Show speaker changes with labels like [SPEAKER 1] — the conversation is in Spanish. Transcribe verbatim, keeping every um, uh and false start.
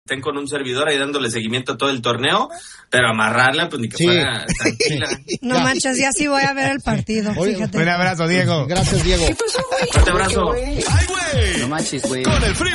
[SPEAKER 1] estén con un servidor ahí dándole seguimiento a todo el torneo, pero amarrarla, pues ni que sí. fuera tranquila.
[SPEAKER 2] No ya. manches, ya sí voy a ver el partido, fíjate.
[SPEAKER 3] Un abrazo, Diego.
[SPEAKER 4] Gracias, Diego.
[SPEAKER 1] Un abrazo.
[SPEAKER 5] Ay, güey. No manches, güey.
[SPEAKER 3] Con el frío.